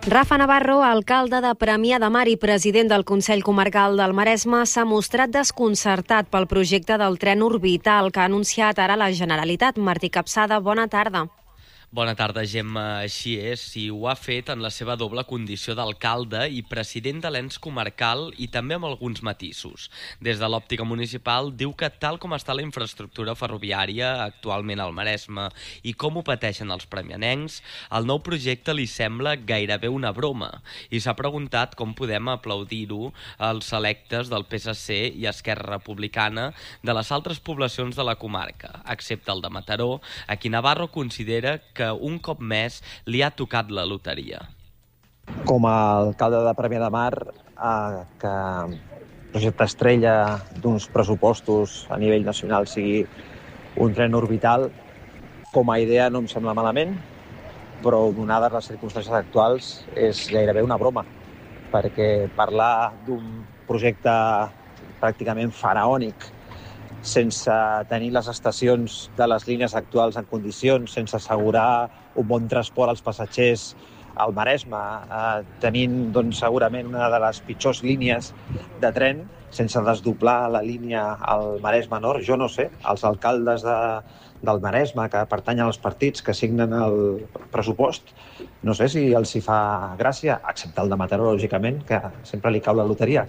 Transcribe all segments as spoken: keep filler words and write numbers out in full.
Rafa Navarro, alcalde de Premià de Mar i president del Consell Comarcal del Maresme, s'ha mostrat desconcertat pel projecte del tren orbital que ha anunciat ara la Generalitat. Martí Capçada, bona tarda. Bona tarda, Gemma. Així és, i ho ha fet en la seva doble condició d'alcalde i president de l'ens comarcal i també amb alguns matisos. Des de l'òptica municipal diu que tal com està la infraestructura ferroviària actualment al Maresme i com ho pateixen els premianencs, el nou projecte li sembla gairebé una broma i s'ha preguntat com podem aplaudir-ho als electes del P S C i Esquerra Republicana de les altres poblacions de la comarca, excepte el de Mataró, a qui Navarro considera que un cop més li ha tocat la loteria. Com a alcalde de Premià de Mar, eh, que el projecte estrella d'uns pressupostos a nivell nacional sigui un tren orbital, com a idea no em sembla malament, però donades les circumstàncies actuals és gairebé una broma, perquè parlar d'un projecte pràcticament faraònic sense tenir les estacions de les línies actuals en condicions, sense assegurar un bon transport als passatgers al Maresme, eh, tenint doncs, segurament una de les pitjors línies de tren, sense desdoblar la línia al Maresme Nord. Jo no sé, els alcaldes de, del Maresme que pertanyen als partits que signen el pressupost, no sé si els hi fa gràcia, excepte el de Mataró, lògicament, que sempre li cau la loteria.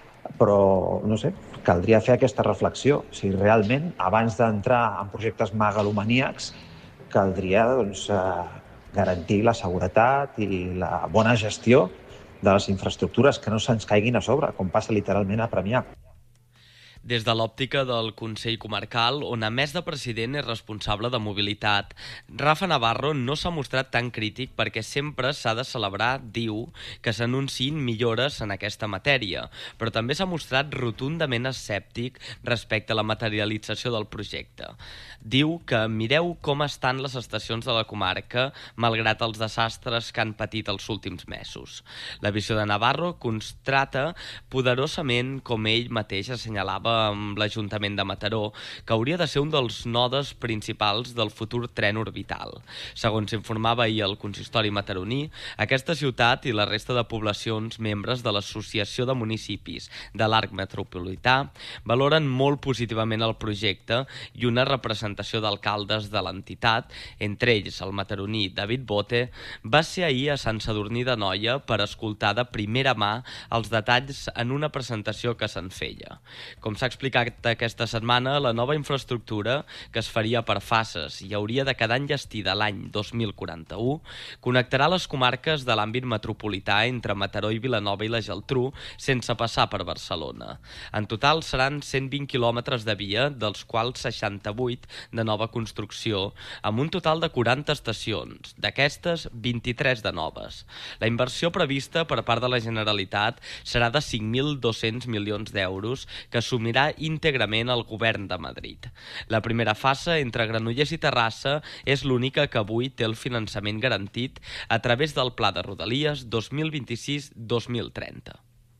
Però, no sé, caldria fer aquesta reflexió. Si realment, abans d'entrar en projectes megalomaníacs, caldria doncs, eh, garantir la seguretat i la bona gestió de les infraestructures, que no se'ns caiguin a sobre, com passa literalment a Premià. Des de l'òptica del Consell Comarcal, on a més de president és responsable de mobilitat, Rafa Navarro no s'ha mostrat tan crític perquè sempre s'ha de celebrar, diu, que s'anunciïn millores en aquesta matèria, però també s'ha mostrat rotundament escèptic respecte a la materialització del projecte. Diu que mireu com estan les estacions de la comarca malgrat els desastres que han patit els últims mesos. La visió de Navarro constata poderosament com ell mateix assenyalava amb l'Ajuntament de Mataró, que hauria de ser un dels nodes principals del futur tren orbital. Segons s'informava ahir el consistori mataroní, aquesta ciutat i la resta de poblacions membres de l'Associació de Municipis de l'Arc Metropolità valoren molt positivament el projecte i una representació d'alcaldes de l'entitat, entre ells el mataroní David Bote, va ser ahir a Sant Sadurní d'Anoia per escoltar de primera mà els detalls en una presentació que se'n feia. Com s'ha explicat aquesta setmana, la nova infraestructura, que es faria per fases i hauria de quedar enllestida l'any dos mil quaranta-u, connectarà les comarques de l'àmbit metropolità entre Mataró i Vilanova i la Geltrú sense passar per Barcelona. En total seran cent vint quilòmetres de via, dels quals seixanta-vuit de nova construcció, amb un total de quaranta estacions, d'aquestes vint-i-tres de noves. La inversió prevista per part de la Generalitat serà de cinc mil dos-cents milions d'euros que assumirà íntegrament el govern de Madrid. La primera fase, entre Granollers i Terrassa, és l'única que avui té el finançament garantit a través del Pla de Rodalies dos mil vint-i-sis dos mil trenta.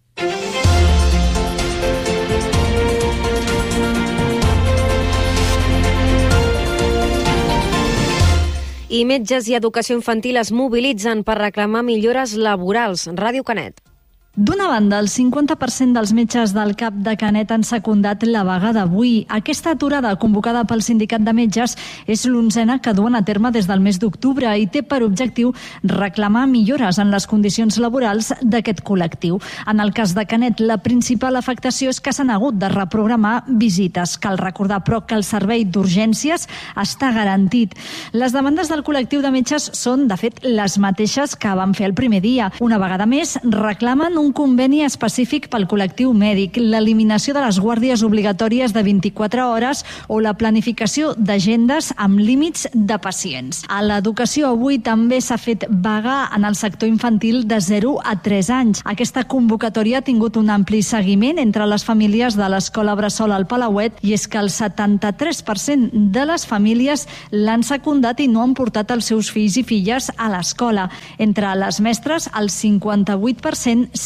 I metges i educació infantil es mobilitzen per reclamar millores laborals. Ràdio Canet. D'una banda, el cinquanta per cent dels metges del C A P de Canet han secundat la vaga d'avui. Aquesta aturada, convocada pel Sindicat de Metges, és l'onzena que duen a terme des del mes d'octubre i té per objectiu reclamar millores en les condicions laborals d'aquest col·lectiu. En el cas de Canet, la principal afectació és que s'han hagut de reprogramar visites. Cal recordar, però, que el servei d'urgències està garantit. Les demandes del col·lectiu de metges són, de fet, les mateixes que van fer el primer dia. Una vegada més, reclamen un conveni específic pel col·lectiu mèdic, l'eliminació de les guàrdies obligatòries de vint-i-quatre hores o la planificació d'agendes amb límits de pacients. A l'educació avui també s'ha fet vaga en el sector infantil de zero a tres anys. Aquesta convocatòria ha tingut un ampli seguiment entre les famílies de l'escola Bressol al Palauet i és que el setanta-tres per cent de les famílies l'han secundat i no han portat els seus fills i filles a l'escola. Entre les mestres, el cinquanta-vuit per cent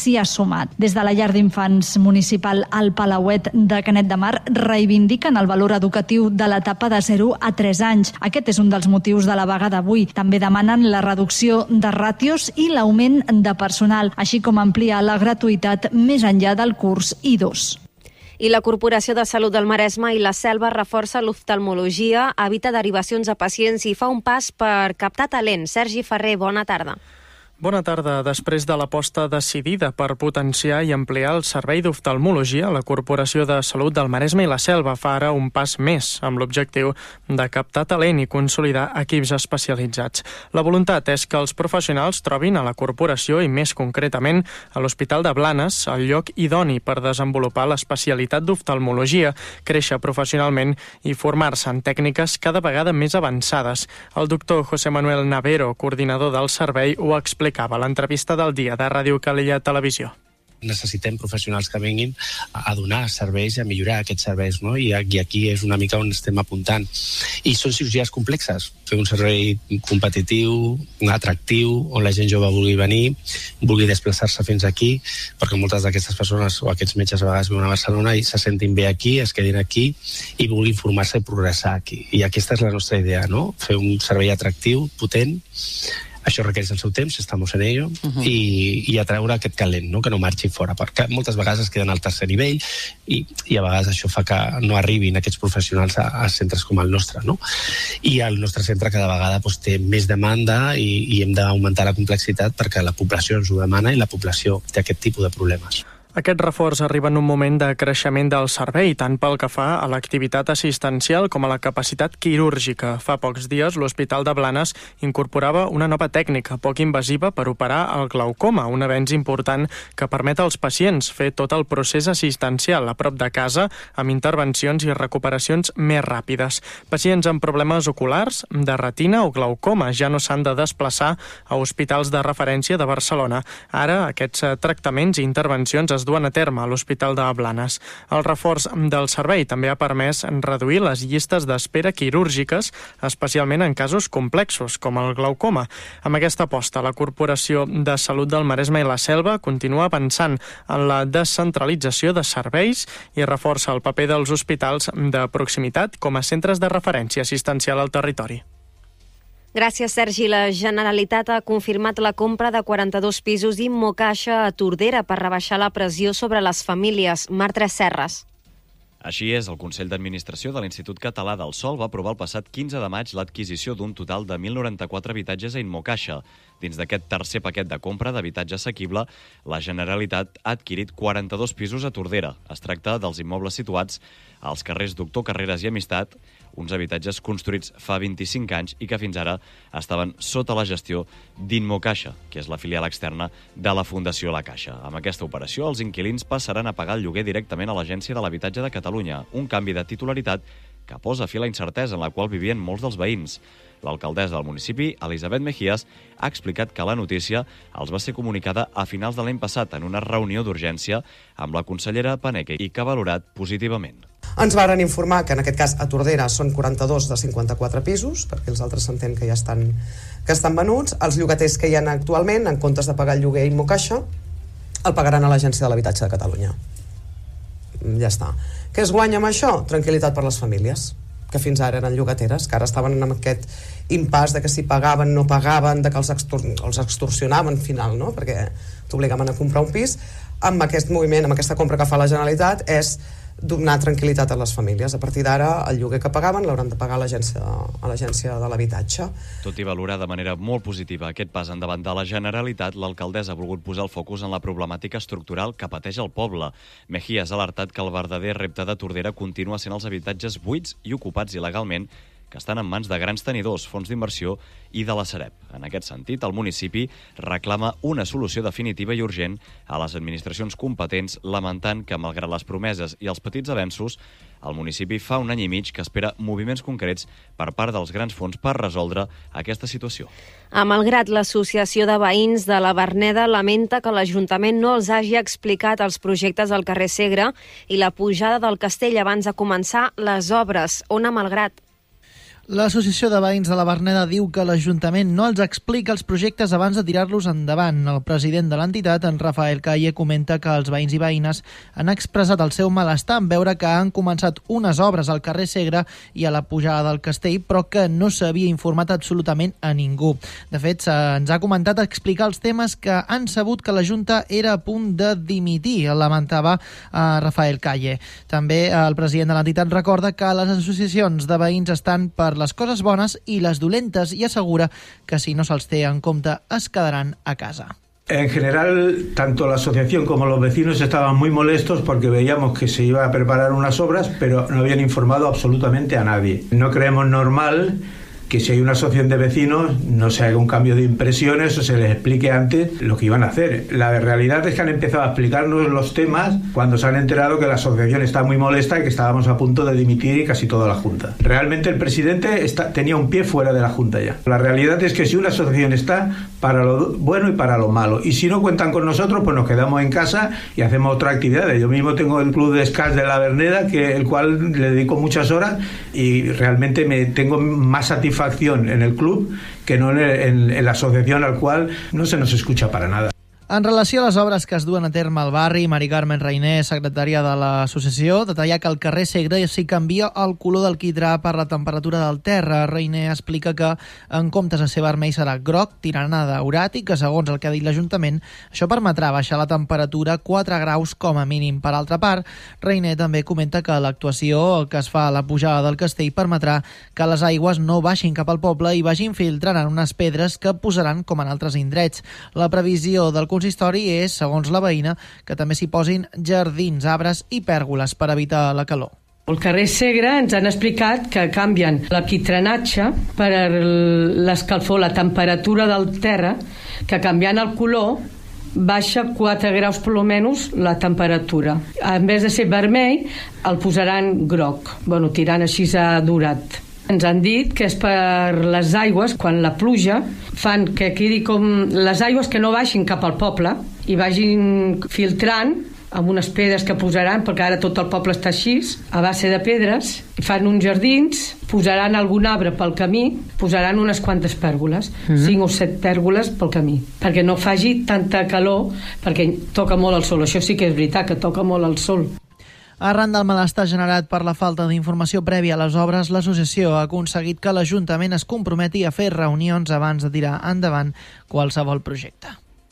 s'hi ha sumat. Des de la llar d'infants municipal al Palauet de Canet de Mar reivindiquen el valor educatiu de l'etapa de zero a tres anys. Aquest és un dels motius de la vaga d'avui. També demanen la reducció de ràtios i l'augment de personal, així com ampliar la gratuïtat més enllà del curs I dos. I la Corporació de Salut del Maresme i la Selva reforça l'oftalmologia, evita derivacions a pacients i fa un pas per captar talent. Sergi Ferrer, bona tarda. Bona tarda. Després de l'aposta decidida per potenciar i ampliar el servei d'oftalmologia, la Corporació de Salut del Maresme i la Selva fa ara un pas més amb l'objectiu de captar talent i consolidar equips especialitzats. La voluntat és que els professionals trobin a la corporació i més concretament a l'Hospital de Blanes el lloc idoni per desenvolupar l'especialitat d'oftalmologia, créixer professionalment i formar-se en tècniques cada vegada més avançades. El doctor José Manuel Navero, coordinador del servei, ho explica explicava a l'entrevista del dia de Ràdio Calella Televisió. Necessitem professionals que vinguin a donar serveis i a millorar aquests serveis, no? I aquí és una mica on estem apuntant. I són cirurgies complexes. Fer un servei competitiu, atractiu, on la gent jove vulgui venir, vulgui desplaçar-se fins aquí, perquè moltes d'aquestes persones o aquests metges a vegades viuen a Barcelona i se sentin bé aquí, es quedin aquí i vulguin formar-se i progressar aquí. I aquesta és la nostra idea, no? Fer un servei atractiu, potent. Això requereix el seu temps, estamos en ello, uh-huh. i, i atraure aquest talent, no? Que no marxi fora, perquè moltes vegades es queden al tercer nivell i, i a vegades això fa que no arribin aquests professionals a, a centres com el nostre, no? I el nostre centre cada vegada doncs, té més demanda i, i hem d'augmentar la complexitat perquè la població ens ho demana i la població té aquest tipus de problemes. Aquest reforç arriba en un moment de creixement del servei, tant pel que fa a l'activitat assistencial com a la capacitat quirúrgica. Fa pocs dies, l'Hospital de Blanes incorporava una nova tècnica poc invasiva per operar el glaucoma, un avenç important que permet als pacients fer tot el procés assistencial a prop de casa amb intervencions i recuperacions més ràpides. Pacients amb problemes oculars, de retina o glaucoma ja no s'han de desplaçar a hospitals de referència de Barcelona. Ara, aquests tractaments i intervencions es duen a terme a l'Hospital de Blanes. El reforç del servei també ha permès reduir les llistes d'espera quirúrgiques, especialment en casos complexos, com el glaucoma. Amb aquesta aposta, la Corporació de Salut del Maresme i la Selva continua pensant en la descentralització de serveis i reforça el paper dels hospitals de proximitat com a centres de referència assistencial al territori. Gràcies, Sergi. La Generalitat ha confirmat la compra de quaranta-dos pisos d'Immocaixa a Tordera per rebaixar la pressió sobre les famílies. Marta Serres. Així és, el Consell d'Administració de l'Institut Català del Sòl va aprovar el passat quinze de maig l'adquisició d'un total de mil noranta-quatre habitatges a Immocaixa. Dins d'aquest tercer paquet de compra d'habitatge assequible, la Generalitat ha adquirit quaranta-dos pisos a Tordera. Es tracta dels immobles situats als carrers Doctor Carreras i Amistat, uns habitatges construïts fa vint-i-cinc anys i que fins ara estaven sota la gestió d'Immocaixa, que és la filial externa de la Fundació La Caixa. Amb aquesta operació, els inquilins passaran a pagar el lloguer directament a l'Agència de l'Habitatge de Catalunya, un canvi de titularitat que posa fi a la incertesa en la qual vivien molts dels veïns. L'alcaldessa del municipi, Elisabet Mejías, ha explicat que la notícia els va ser comunicada a finals de l'any passat en una reunió d'urgència amb la consellera Paneque i que ha valorat positivament. Ens varen informar que en aquest cas a Tordera són quaranta-dos de cinquanta-quatre pisos, perquè els altres s'entén que ja estan, que estan venuts. Els llogaters que hi ha actualment, en comptes de pagar el lloguer a Immocaixa, el pagaran a l'Agència de l'Habitatge de Catalunya. Ja està. Què es guanya amb això? Tranquil·litat per les famílies, que fins ara eren llogateres, que ara estaven en aquest impàs de que si pagaven, no pagaven, de que els, extor els extorsionaven final, no? Perquè t'obligaven a comprar un pis. Amb aquest moviment, amb aquesta compra que fa la Generalitat, és donar tranquil·litat a les famílies. A partir d'ara, el lloguer que pagaven l'hauran de pagar a l'agència a l'Agència de l'Habitatge. Tot i valorar de manera molt positiva aquest pas endavant de la Generalitat, l'alcaldessa ha volgut posar el focus en la problemàtica estructural que pateix el poble. Mejías ha alertat que el verdader repte de Tordera continua sent els habitatges buits i ocupats il·legalment que estan en mans de grans tenidors, fons d'inversió i de la Sareb. En aquest sentit, el municipi reclama una solució definitiva i urgent a les administracions competents, lamentant que, malgrat les promeses i els petits avenços, el municipi fa un any i mig que espera moviments concrets per part dels grans fons per resoldre aquesta situació. A Malgrat, l'Associació de Veïns de la Verneda lamenta que l'Ajuntament no els hagi explicat els projectes al carrer Segre i la pujada del castell abans de començar les obres. On a Malgrat? L'Associació de Veïns de la Verneda diu que l'Ajuntament no els explica els projectes abans de tirar-los endavant. El president de l'entitat, en Rafael Calle, comenta que els veïns i veïnes han expressat el seu malestar en veure que han començat unes obres al carrer Segre i a la pujada del Castell, però que no s'havia informat absolutament a ningú. De fet, ens ha comentat explicar els temes que han sabut que la Junta era a punt de dimitir, lamentava eh, Rafael Calle. També el president de l'entitat recorda que les associacions de veïns estan per les coses bones i les dolentes i assegura que si no se'ls té en compte es quedaran a casa. En general, tanto la asociación como los vecinos estaban muy molestos porque veíamos que se iba a preparar unas obras, pero no habían informado absolutamente a nadie. No creemos normal que si hay una asociación de vecinos no se haga un cambio de impresiones o se les explique antes lo que iban a hacer. La realidad es que han empezado a explicarnos los temas cuando se han enterado que la asociación está muy molesta y que estábamos a punto de dimitir casi toda la Junta. Realmente el presidente está, tenía un pie fuera de la Junta ya. La realidad es que si una asociación está para lo bueno y para lo malo, y si no cuentan con nosotros, pues nos quedamos en casa y hacemos otra actividad. Yo mismo tengo el club de Scratch de la Verneda, que el cual le dedico muchas horas y realmente me tengo más satisfacción en el club que no en, en, en la asociación, al cual no se nos escucha para nada. En relació a les obres que es duen a terme al barri, Mari Carmen Reiner, secretària de l'associació, detalla que al carrer Segre s'hi canvia el color del quitrà per la temperatura del terra. Reiner explica que en comptes de ser vermell serà groc, tirant a daurat, i que segons el que ha dit l'Ajuntament, això permetrà baixar la temperatura quatre graus com a mínim. Per altra part, Reiner també comenta que l'actuació que es fa a la pujada del castell permetrà que les aigües no baixin cap al poble i vagin filtrant en unes pedres que posaran com en altres indrets. La previsió del consistori és, segons la veïna, que també s'hi posin jardins, arbres i pèrgoles per evitar la calor. Al carrer Segre ens han explicat que canvien l'alquitranatge per l'escalfor, la temperatura del terra, que canviant el color baixa quatre graus per almenys la temperatura. En vez de ser vermell, el posaran groc, bueno, tirant així a dorat. Ens han dit que és per les aigües, quan la pluja, fan que quedi com les aigües que no baixin cap al poble i vagin filtrant amb unes pedres que posaran, perquè ara tot el poble està així, a base de pedres, fan uns jardins, posaran algun arbre pel camí, posaran unes quantes pèrgoles, mm-hmm. cinc o set pèrgoles pel camí, perquè no faci tanta calor, perquè toca molt el sol. Això sí que és veritat, que toca molt el sol. Arran del malestar generat per la falta d'informació prèvia a les obres, l'associació ha aconseguit que l'Ajuntament es comprometi a fer reunions abans de tirar endavant qualsevol projecte.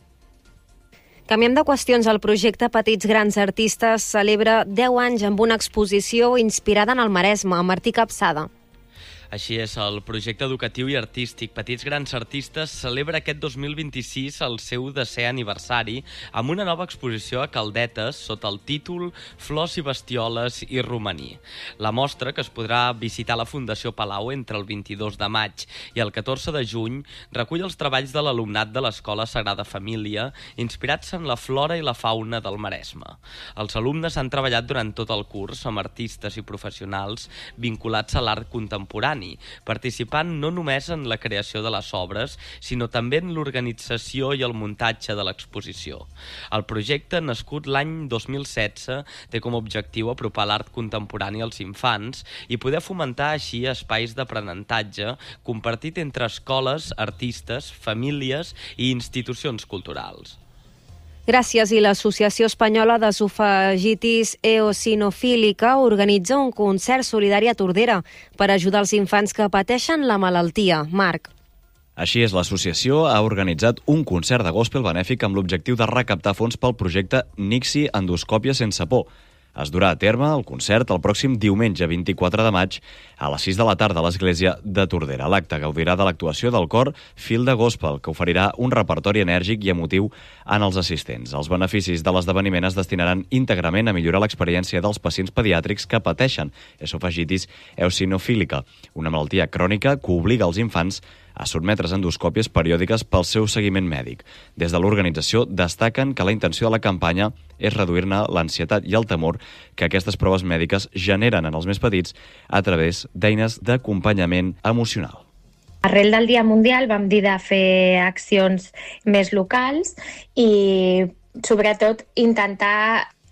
Canviem de qüestions. El projecte Petits Grans Artistes celebra deu anys amb una exposició inspirada en el Maresme. Martí Capçada. Així és, el projecte educatiu i artístic Petits Grans Artistes celebra aquest dos mil vint-i-sis el seu desè aniversari amb una nova exposició a Caldetes sota el títol Flors i bestioles i romaní. La mostra, que es podrà visitar a la Fundació Palau entre el vint-i-dos de maig i el catorze de juny, recull els treballs de l'alumnat de l'Escola Sagrada Família inspirats en la flora i la fauna del Maresme. Els alumnes han treballat durant tot el curs amb artistes i professionals vinculats a l'art contemporani, participant no només en la creació de les obres, sinó també en l'organització i el muntatge de l'exposició. El projecte, nascut l'any dos mil setze, té com a objectiu apropar l'art contemporani als infants i poder fomentar així espais d'aprenentatge compartit entre escoles, artistes, famílies i institucions culturals. Gràcies. I l'Associació Espanyola d'Esofagitis Eosinofílica organitza un concert solidari a Tordera per ajudar els infants que pateixen la malaltia. Marc. Així és, l'associació ha organitzat un concert de gòspel benèfic amb l'objectiu de recaptar fons pel projecte Nixi Endoscòpia sense por. Es durà a terme el concert el pròxim diumenge vint-i-quatre de maig a les sis de la tarda a l'església de Tordera. L'acte gaudirà de l'actuació del cor Fil de Gospel, que oferirà un repertori enèrgic i emotiu en els assistents. Els beneficis de l'esdeveniment es destinaran íntegrament a millorar l'experiència dels pacients pediàtrics que pateixen esofagitis eosinofílica, una malaltia crònica que obliga els infants a sotmetre's a endoscòpies periòdiques pel seu seguiment mèdic. Des de l'organització destaquen que la intenció de la campanya és reduir-ne l'ansietat i el temor que aquestes proves mèdiques generen en els més petits a través d'eines d'acompanyament emocional. Arrel del Dia Mundial vam dir de fer accions més locals i sobretot intentar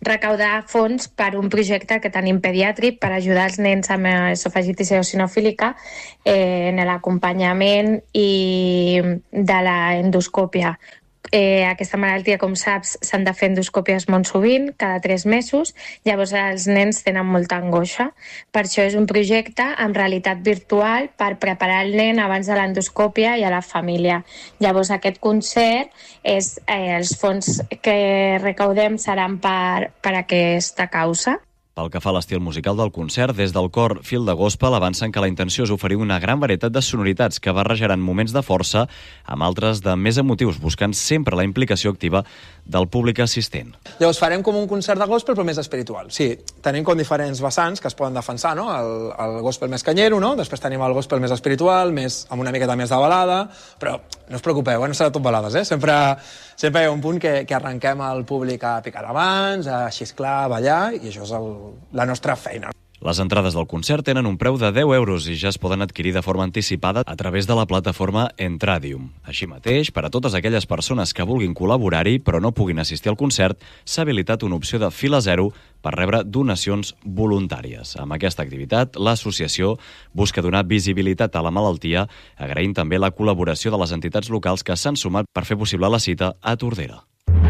recaudar fons per un projecte que tenim pediàtric per ajudar els nens amb esofagitis eosinofílica eh, en l'acompanyament i de la endoscòpia. Eh, aquesta malaltia, com saps, s'han de fer endoscòpies molt sovint, cada tres mesos, llavors els nens tenen molta angoixa. Per això és un projecte amb realitat virtual per preparar el nen abans de l'endoscòpia i a la família. Llavors aquest concert, és, eh, els fons que recaudem seran per, per aquesta causa. Pel que fa a l'estil musical del concert, des del cor Fil de Gospel avancen que la intenció és oferir una gran varietat de sonoritats que barrejaran moments de força amb altres de més emotius, buscant sempre la implicació activa del públic assistent. Llavors farem com un concert de gospel però més espiritual. Sí, tenim com diferents vessants que es poden defensar, no? El, el gospel més canyero, no? Després tenim el gospel més espiritual, més, amb una miqueta més de balada, però no us preocupeu, eh? No serà tot balades, eh? Sempre, sempre hi ha un punt que, que arrenquem el públic a picar abans, a xisclar, a ballar, i això és el, la nostra feina. Les entrades del concert tenen un preu de deu euros i ja es poden adquirir de forma anticipada a través de la plataforma Entradium. Així mateix, per a totes aquelles persones que vulguin col·laborar-hi però no puguin assistir al concert, s'ha habilitat una opció de fila zero per rebre donacions voluntàries. Amb aquesta activitat, l'associació busca donar visibilitat a la malaltia, agraint també la col·laboració de les entitats locals que s'han sumat per fer possible la cita a Tordera.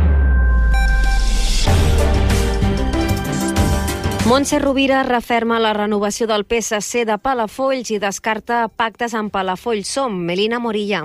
Montse Rovira referma la renovació del P S C de Palafolls i descarta pactes amb Palafolls Som. Melina Morilla.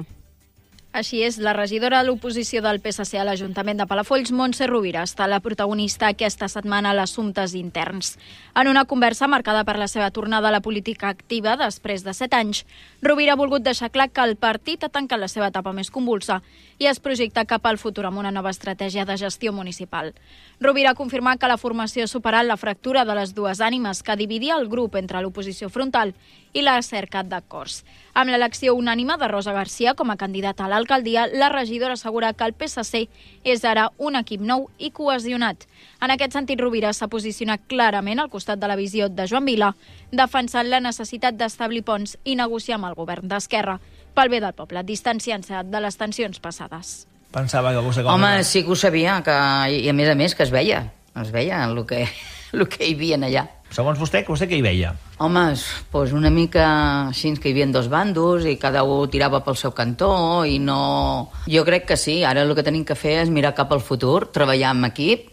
Així és, la regidora de l'oposició del P S C a l'Ajuntament de Palafolls, Montse Rovira, està la protagonista aquesta setmana a l'assumptes interns. En una conversa marcada per la seva tornada a la política activa després de set anys, Rovira ha volgut deixar clar que el partit ha tancat la seva etapa més convulsa i es projecta cap al futur amb una nova estratègia de gestió municipal. Rovira ha confirmat que la formació ha superat la fractura de les dues ànimes que dividia el grup entre l'oposició frontal i la cerca d'acords. Amb l'elecció unànime de Rosa Garcia com a candidata a l'alcaldia, la regidora assegura que el P S C és ara un equip nou i cohesionat. En aquest sentit, Rovira s'ha posicionat clarament al costat de la visió de Joan Vila, defensant la necessitat d'establir ponts i negociar amb el govern d'Esquerra pel bé del poble, distanciant-se de les tensions passades. Pensava que vostè... Home, era... sí que ho sabia, que, i a més a més que es veia, es veia el que, el que hi havia allà. Segons vostè, vostè què hi veia? Home, doncs una mica així que hi havia dos bandos i cada un tirava pel seu cantó i no... Jo crec que sí, ara el que tenim que fer és mirar cap al futur, treballar en equip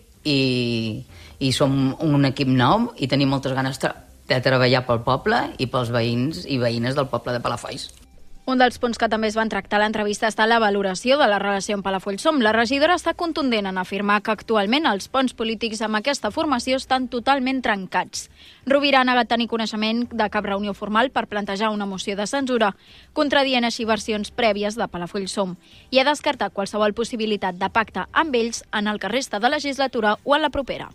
i, i som un equip nou i tenim moltes ganes de treballar pel poble i pels veïns i veïnes del poble de Palafolls. Un dels punts que també es van tractar a l'entrevista està la valoració de la relació amb Palafolls Som. La regidora està contundent en afirmar que actualment els ponts polítics amb aquesta formació estan totalment trencats. Rovira ha negat tenir coneixement de cap reunió formal per plantejar una moció de censura, contradient així versions prèvies de Palafolls Som, i ha descartat qualsevol possibilitat de pacte amb ells en el que resta de legislatura o en la propera.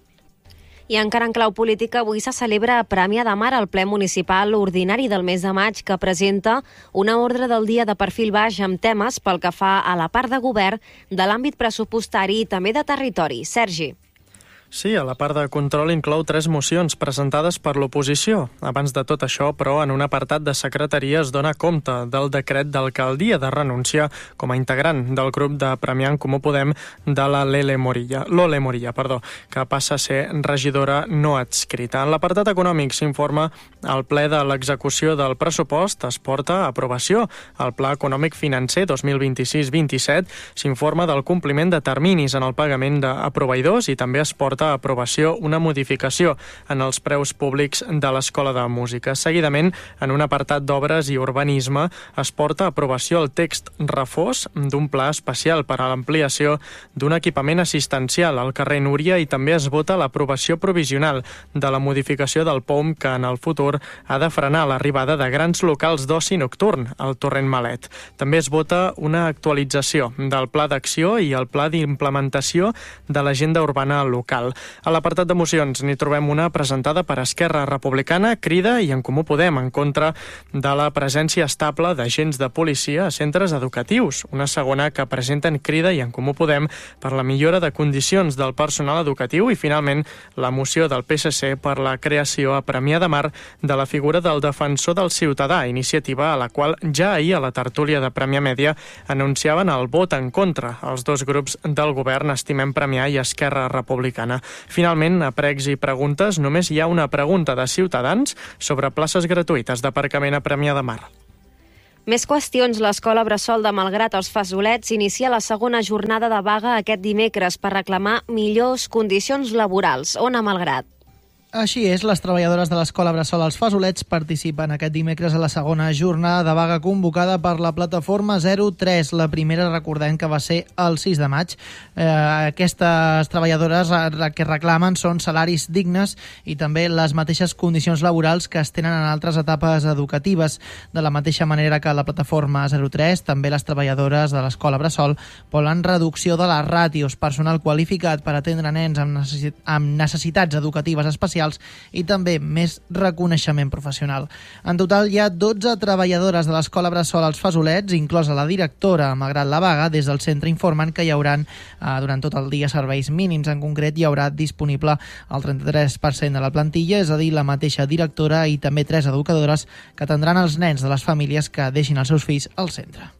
I encara en clau política, avui se celebra a Premià de Mar, el ple municipal ordinari del mes de maig, que presenta una ordre del dia de perfil baix amb temes pel que fa a la part de govern, de l'àmbit pressupostari i també de territori. Sergi. Sí, a la part de control inclou tres mocions presentades per l'oposició. Abans de tot això, però, en un apartat de secretaria es dona compte del decret d'alcaldia de renúncia com a integrant del grup de Premià en Comú Podem de la Lele Morilla, Lole Morilla, perdó, que passa a ser regidora no adscrita. En l'apartat econòmic s'informa el ple de l'execució del pressupost, es porta a aprovació. El Pla Econòmic Financer dos mil vint-i-sis vint-i-set s'informa del compliment de terminis en el pagament a proveïdors i també es porta a aprovació una modificació en els preus públics de l'Escola de Música. Seguidament, en un apartat d'obres i urbanisme, es porta a aprovació el text refós d'un pla especial per a l'ampliació d'un equipament assistencial al carrer Núria i també es vota l'aprovació provisional de la modificació del P O M que en el futur ha de frenar l'arribada de grans locals d'oci nocturn al Torrent Malet. També es vota una actualització del pla d'acció i el pla d'implementació de l'agenda urbana local. A l'apartat de mocions n'hi trobem una presentada per Esquerra Republicana, Crida i En Comú Podem en contra de la presència estable d'agents de policia a centres educatius. Una segona que presenten Crida i En Comú Podem per la millora de condicions del personal educatiu i finalment la moció del P S C per la creació a Premià de Mar de la figura del defensor del ciutadà, iniciativa a la qual ja ahir a la tertúlia de Premià Mèdia anunciaven el vot en contra els dos grups del govern Estimem Premià i Esquerra Republicana. Barcelona. Finalment, a pregs i preguntes, només hi ha una pregunta de Ciutadans sobre places gratuïtes d'aparcament a Premià de Mar. Més qüestions. L'Escola Bressol de Malgrat als Fasolets inicia la segona jornada de vaga aquest dimecres per reclamar millors condicions laborals. Ona Malgrat. Així és, les treballadores de l'Escola Bressol als Fasolets participen aquest dimecres a la segona jornada de vaga convocada per la plataforma zero tres. La primera, recordem que va ser el sis de maig. Eh, aquestes treballadores el que reclamen són salaris dignes i també les mateixes condicions laborals que es tenen en altres etapes educatives. De la mateixa manera que la plataforma zero tres, també les treballadores de l'Escola Bressol volen reducció de les ràtios, personal qualificat per atendre nens amb, necessit amb necessitats educatives especials i també més reconeixement professional. En total hi ha dotze treballadores de l'Escola Bressol als Fasolets, inclosa la directora. Malgrat la vaga, des del centre informen que hi haurà eh, durant tot el dia serveis mínims. En concret, hi haurà disponible el trenta-tres per cent de la plantilla, és a dir, la mateixa directora i també tres educadores que atendran els nens de les famílies que deixin els seus fills al centre.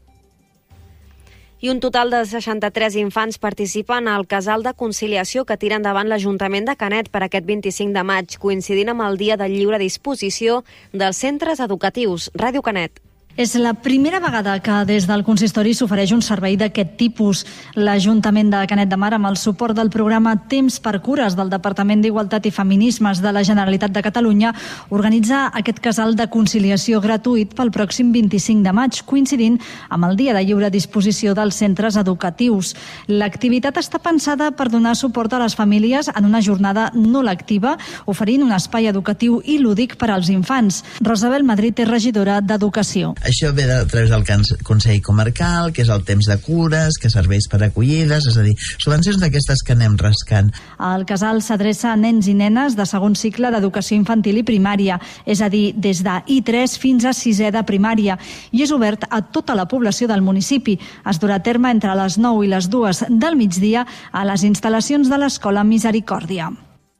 I un total de seixanta-tres infants participen al casal de conciliació que tira endavant l'Ajuntament de Canet per aquest vint-i-cinc de maig, coincidint amb el dia de lliure disposició dels centres educatius. Ràdio Canet. És la primera vegada que des del consistori s'ofereix un servei d'aquest tipus. L'Ajuntament de Canet de Mar, amb el suport del programa Temps per Cures del Departament d'Igualtat i Feminismes de la Generalitat de Catalunya, organitza aquest casal de conciliació gratuït pel pròxim vint-i-cinc de maig, coincidint amb el dia de lliure disposició dels centres educatius. L'activitat està pensada per donar suport a les famílies en una jornada no lectiva, oferint un espai educatiu i lúdic per als infants. Rosabel Madrid és regidora d'Educació. Això ve a través del Consell Comarcal, que és el temps de cures, que serveix per acollides, és a dir, subvencions d'aquestes que anem rascant. El casal s'adreça a nens i nenes de segon cicle d'educació infantil i primària, és a dir, des de I tres fins a sisè de primària, i és obert a tota la població del municipi. Es durà a terme entre les nou i les dues del migdia a les instal·lacions de l'Escola Misericòrdia.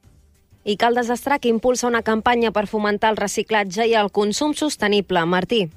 I Caldes d'Estrac impulsa una campanya per fomentar el reciclatge i el consum sostenible. Martí.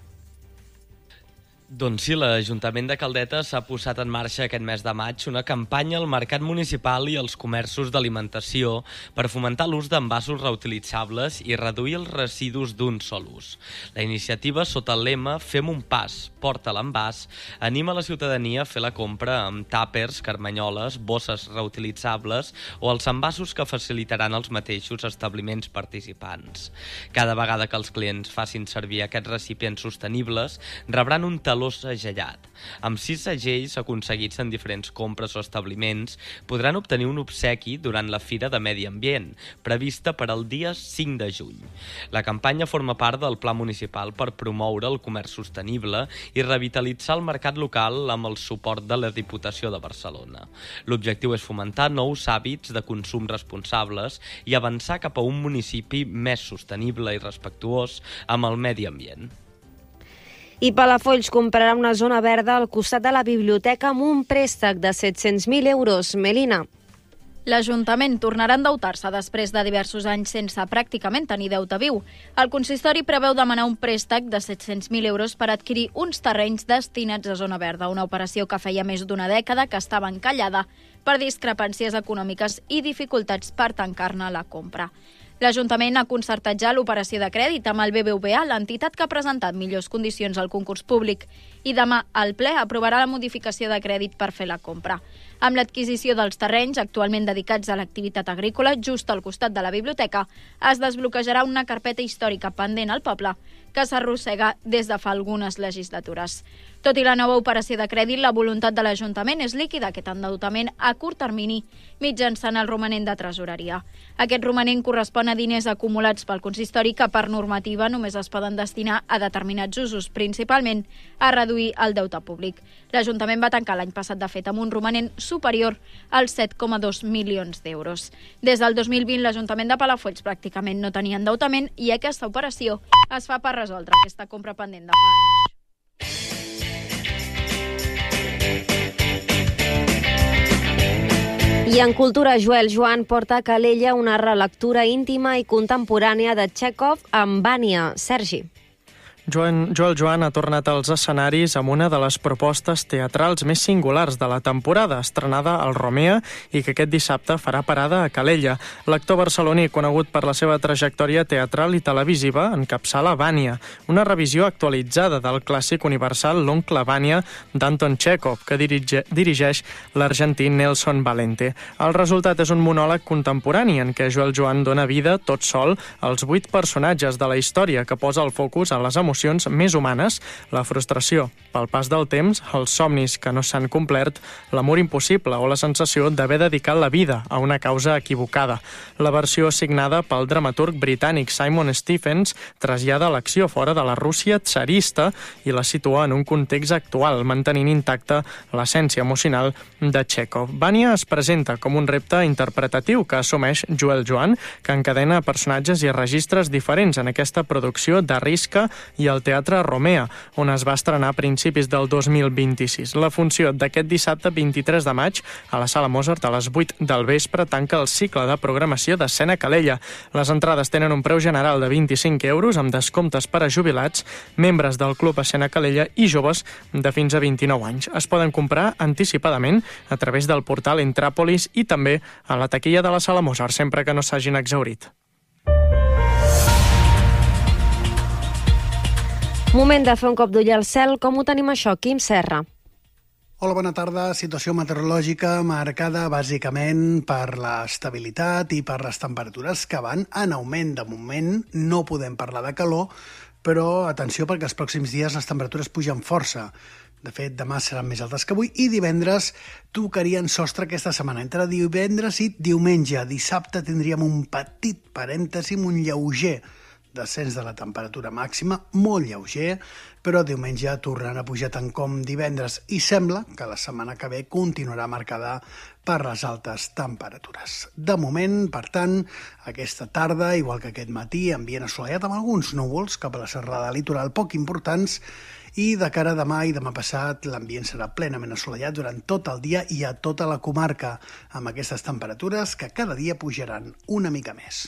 Doncs sí, l'Ajuntament de Caldetes ha posat en marxa aquest mes de maig una campanya al mercat municipal i als comerços d'alimentació per fomentar l'ús d'envasos reutilitzables i reduir els residus d'un sol ús. La iniciativa, sota el lema Fem un pas, porta l'envàs, anima la ciutadania a fer la compra amb tàpers, carmanyoles, bosses reutilitzables o els envasos que facilitaran els mateixos establiments participants. Cada vegada que els clients facin servir aquests recipients sostenibles, rebran un taló segellat. Amb sis segells aconseguits en diferents compres o establiments, podran obtenir un obsequi durant la Fira de Medi Ambient, prevista per al dia cinc de juny. La campanya forma part del Pla Municipal per promoure el comerç sostenible i revitalitzar el mercat local amb el suport de la Diputació de Barcelona. L'objectiu és fomentar nous hàbits de consum responsables i avançar cap a un municipi més sostenible i respectuós amb el medi ambient. I Palafolls comprarà una zona verda al costat de la biblioteca amb un préstec de set-cents mil euros. Melina. L'Ajuntament tornarà a endeutar-se després de diversos anys sense pràcticament tenir deute viu. El consistori preveu demanar un préstec de set-cents mil euros per adquirir uns terrenys destinats a zona verda, una operació que feia més d'una dècada que estava encallada per discrepàncies econòmiques i dificultats per tancar-ne la compra. L'Ajuntament ha concertat ja l'operació de crèdit amb el B B V A, l'entitat que ha presentat millors condicions al concurs públic, i demà el ple aprovarà la modificació de crèdit per fer la compra. Amb l'adquisició dels terrenys actualment dedicats a l'activitat agrícola, just al costat de la biblioteca, es desbloquejarà una carpeta històrica pendent al poble que s'arrossega des de fa algunes legislatures. Tot i la nova operació de crèdit, la voluntat de l'Ajuntament és liquidar aquest endeutament a curt termini mitjançant el romanent de tresoreria. Aquest romanent correspon a diners acumulats pel consistori que per normativa només es poden destinar a determinats usos, principalment a reduir el deute públic. L'Ajuntament va tancar l'any passat, de fet, amb un romanent superior als set coma dos milions d'euros. Des del dos mil vint, l'Ajuntament de Palafolls pràcticament no tenia endeutament i aquesta operació es fa per resoldre aquesta compra pendent de fa anys. I en cultura, Joel Joan porta a Calella una relectura íntima i contemporània de Txékhov amb Vània. Sergi. Joan, Joel Joan ha tornat als escenaris amb una de les propostes teatrals més singulars de la temporada, estrenada al Romea i que aquest dissabte farà parada a Calella. L'actor barceloní, conegut per la seva trajectòria teatral i televisiva, encapçala Vanya, una revisió actualitzada del clàssic universal L'oncle Vanya d'Anton Chekhov, que dirige, dirigeix l'argentí Nelson Valente. El resultat és un monòleg contemporani en què Joel Joan dona vida tot sol als vuit personatges de la història, que posa el focus en les emocions més humanes, la frustració pel pas del temps, els somnis que no s'han complert, l'amor impossible o la sensació d'haver dedicat la vida a una causa equivocada. La versió signada pel dramaturg britànic Simon Stephens trasllada l'acció fora de la Rússia tsarista i la situa en un context actual, mantenint intacta l'essència emocional de Chekhov. Vanya es presenta com un repte interpretatiu que assumeix Joel Joan, que encadena personatges i registres diferents en aquesta producció de Risca i al Teatre Romea, on es va estrenar a principis del dos mil vint-i-sis. La funció d'aquest dissabte vint-i-tres de maig a la Sala Mozart a les vuit del vespre tanca el cicle de programació d'Escena Calella. Les entrades tenen un preu general de vint-i-cinc euros amb descomptes per a jubilats, membres del Club Escena Calella i joves de fins a vint-i-nou anys. Es poden comprar anticipadament a través del portal Intràpolis i també a la taquilla de la Sala Mozart, sempre que no s'hagin exhaurit. Moment de fer un cop d'ull al cel. Com ho tenim això, Quim Serra? Hola, bona tarda. Situació meteorològica marcada bàsicament per l'estabilitat i per les temperatures que van en augment. De moment no podem parlar de calor, però atenció perquè els pròxims dies les temperatures pugen força. De fet, demà seran més altes que avui i divendres tocarien sostre aquesta setmana. Entre divendres i diumenge. Dissabte tindríem un petit parèntesi, un lleuger descens de la temperatura màxima, molt lleuger, però diumenge tornarà a pujar tant com divendres i sembla que la setmana que ve continuarà marcada per les altes temperatures. De moment, per tant, aquesta tarda, igual que aquest matí, ambient assolellat amb alguns núvols cap a la serrada litoral poc importants, i de cara a demà i demà passat l'ambient serà plenament assolellat durant tot el dia i a tota la comarca, amb aquestes temperatures que cada dia pujaran una mica més.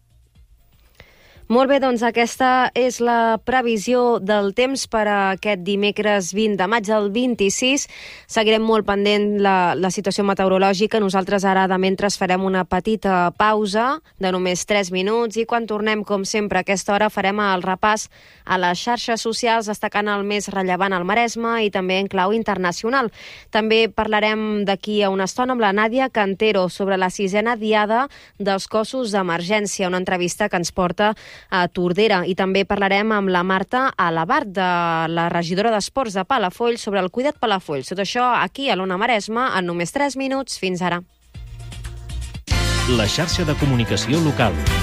Molt bé, doncs aquesta és la previsió del temps per a aquest dimecres vint de maig del vint-i-sis. Seguirem molt pendent la, la situació meteorològica. Nosaltres ara de mentre farem una petita pausa de només tres minuts i quan tornem, com sempre, a aquesta hora farem el repàs a les xarxes socials destacant el més rellevant al Maresme i també en clau internacional. També parlarem d'aquí a una estona amb la Nàdia Cantero sobre la sisena diada dels cossos d'emergència, una entrevista que ens porta a Tordera, i també parlarem amb la Marta Alabart, de la regidora d'Esports de Palafolls, sobre el cuidat Palafolls. Tot això aquí a l'Ona Maresme en només tres minuts. Fins ara. La xarxa de comunicació local.